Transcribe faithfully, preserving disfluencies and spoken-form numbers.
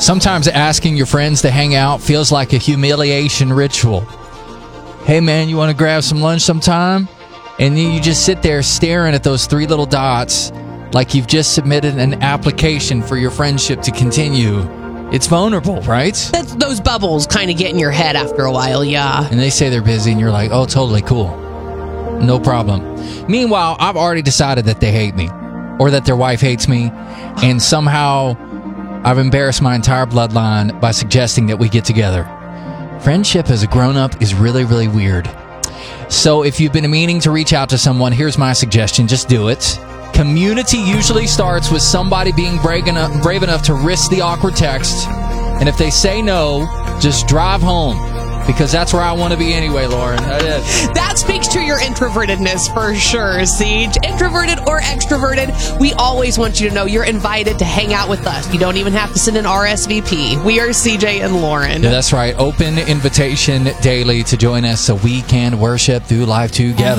Sometimes asking your friends to hang out feels like a humiliation ritual. Hey, man, you want to grab some lunch sometime? And you just sit there staring at those three little dots like you've just submitted an application for your friendship to continue. It's vulnerable, right? That's, those bubbles kind of get in your head after a while, yeah. And they say they're busy, and you're like, oh, totally cool. No problem. Meanwhile, I've already decided that they hate me, or that their wife hates me, and somehow I've embarrassed my entire bloodline by suggesting that we get together. Friendship as a grown-up is really, really weird. So if you've been meaning to reach out to someone, here's my suggestion. Just do it. Community usually starts with somebody being brave enough, brave enough to risk the awkward text. And if they say no, just drive home. Because that's where I want to be anyway, Lauren. That is. That speaks to your introvertedness for sure, Siege. Introverted or extroverted, we always want you to know you're invited to hang out with us. You don't even have to send an R S V P. We are C J and Lauren. Yeah, that's right. Open invitation daily to join us so we can worship through life together.